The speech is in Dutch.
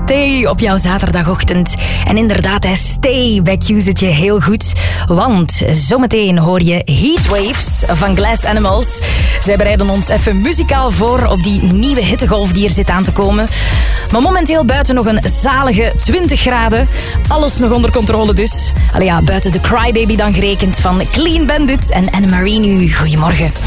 Stay op jouw zaterdagochtend. En inderdaad, Stay bij Q zit je heel goed. Want zometeen hoor je Heatwaves van Glass Animals. Zij bereiden ons even muzikaal voor op die nieuwe hittegolf die er zit aan te komen. Maar momenteel buiten nog een zalige 20 graden. Alles nog onder controle dus. Allee ja, buiten de Crybaby dan gerekend van Clean Bandit en Anne-Marie nu. Goedemorgen.